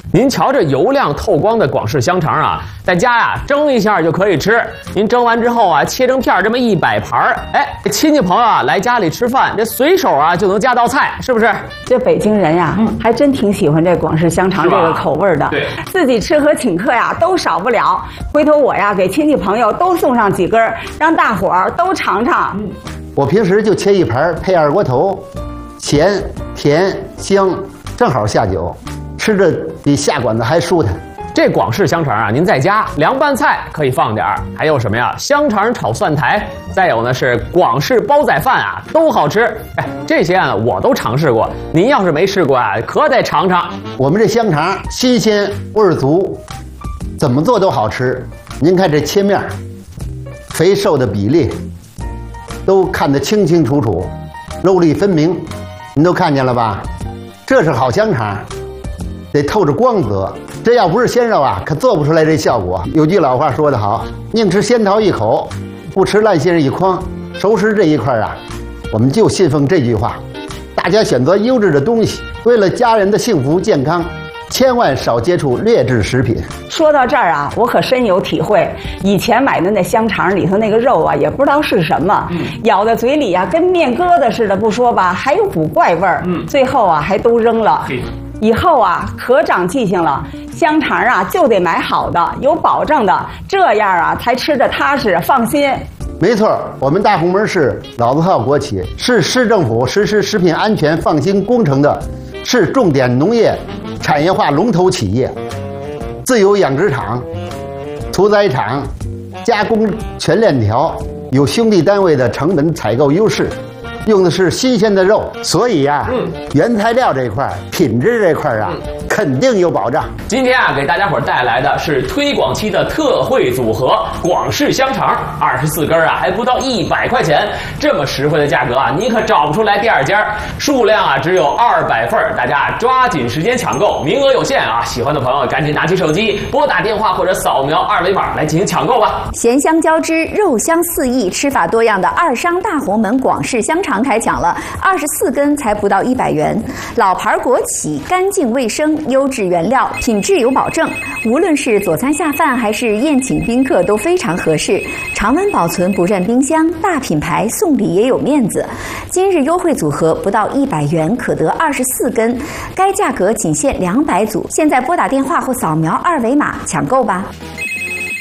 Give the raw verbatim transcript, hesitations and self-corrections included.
您瞧这油亮透光的广式香肠啊，在家呀蒸一下就可以吃。您蒸完之后啊，切成片这么一摆盘儿，哎，亲戚朋友啊来家里吃饭，这随手啊就能夹道菜，是不是？ 这北京人呀，嗯、还真挺喜欢这广式香肠这个口味的。 对， 自己吃和请客呀都少不了。回头我呀给亲戚朋友都送上几根，让大伙儿都尝尝。嗯， 我平时就切一盘配二锅头，咸甜香，正好下酒。吃着比下馆子还舒坦。 这广式香肠啊，您在家凉拌菜可以放点儿，还有什么呀？香肠炒蒜苔，再有呢是广式煲仔饭啊，都好吃。哎，这些啊我都尝试过，您要是没试过啊，可得尝尝。 我们这香肠新鲜味儿足，怎么做都好吃。您看这切面，肥瘦的比例都看得清清楚楚，肉粒分明，您都看见了吧？这是好香肠。得透着光泽，这要不是鲜肉啊，可做不出来这效果。有句老话说得好，宁吃仙桃一口，不吃烂杏一筐。熟食这一块啊，我们就信奉这句话，大家选择优质的东西，为了家人的幸福健康，千万少接触劣质食品。 说到这儿啊，我可深有体会。以前买的那香肠里头那个肉啊，也不知道是什么，嗯、咬在嘴里啊，跟面疙瘩似的，不说吧，还有股怪味儿。嗯，最后啊，还都扔了。以后啊，可长记性了。香肠啊，就得买好的，有保证的，这样啊，才吃着踏实放心。 没错，我们大红门市老字号国企，是市政府实施食品安全放心工程的市重点农业产业化龙头企业。自有养殖场、屠宰场、加工全链条，有兄弟单位的成本采购优势。用的是新鲜的肉，所以呀、啊，嗯，原材料这块、品质这块啊，嗯、肯定有保障。 今天啊，给大家伙带来的是推广期的特惠组合——广式香肠，二十四根啊，还不到一百块钱，这么实惠的价格啊，你可找不出来第二家。数量啊，只有二百份，大家抓紧时间抢购，名额有限啊！喜欢的朋友赶紧拿起手机，拨打电话或者扫描二维码来进行抢购吧。 咸香交织，肉香四溢，吃法多样的二商大红门广式香肠开抢了，二十四根才不到一百元。老牌国企，干净卫生，优质原料，品质有保证。无论是佐餐下饭还是宴请宾客都非常合适，常温保存不占冰箱，大品牌送礼也有面子。今日优惠组合不到一百元可得二十四根，该价格仅限两百组。现在拨打电话或扫描二维码抢购吧。